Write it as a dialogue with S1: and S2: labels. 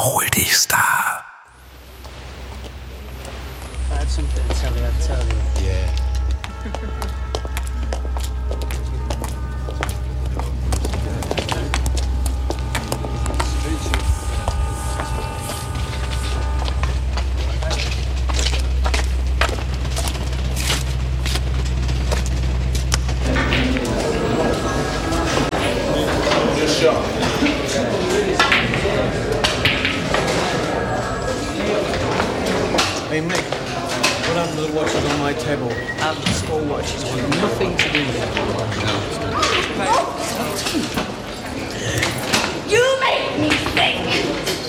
S1: Hol dich, Star.
S2: I had something to tell you, I'd tell you.
S1: Yeah.
S3: Hey, Mick, what happened to the watches on my table?
S2: Small watches want nothing to do with it.
S4: You make me think.